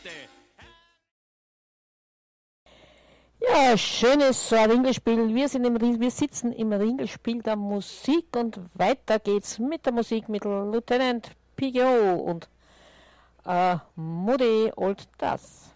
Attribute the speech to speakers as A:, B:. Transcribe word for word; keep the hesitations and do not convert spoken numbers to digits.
A: Ja, schönes so ein Ringelspiel. Wir, sind im, Ring- wir sitzen im Ringelspiel der Musik und weiter geht's mit der Musik mit Lieutenant P G O und äh, Moody Old Das.